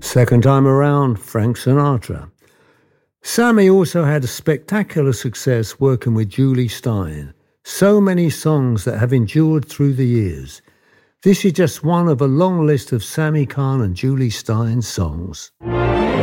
Second time around, Frank Sinatra. Sammy also had a spectacular success working with Julie Stein. So many songs that have endured through the years. This is just one of a long list of Sammy Cahn and Julie Stein's songs.